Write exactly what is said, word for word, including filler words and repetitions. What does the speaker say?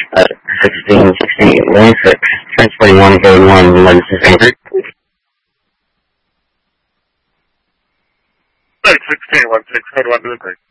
Uh, sixteen sixty one six, transporting one code one, emergency center. Six sixteen one six, code one to the break.